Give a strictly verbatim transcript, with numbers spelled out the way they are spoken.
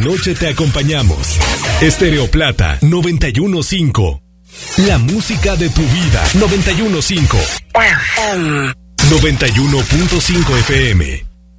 noche te acompañamos. Estéreo Plata noventa y uno punto cinco. La música de tu vida. noventa y uno punto cinco. noventa y uno punto cinco F M.